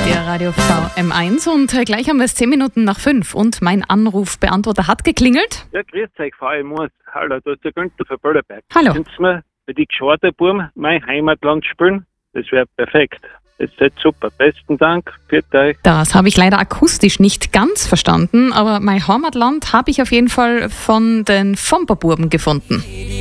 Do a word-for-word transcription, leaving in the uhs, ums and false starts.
Der Radio V M eins und äh, gleich haben wir es zehn Minuten nach fünf und mein Anrufbeantworter hat geklingelt. Ja, grüß euch, V M eins. Hallo, da ist der Günther von Böllerberg. Hallo. Könntest du mir bei die Geschwaderburm mein Heimatland spielen? Das wäre perfekt. Das ist jetzt super. Besten Dank. Für euch. Das habe ich leider akustisch nicht ganz verstanden, aber mein Heimatland habe ich auf jeden Fall von den Fomperburben gefunden.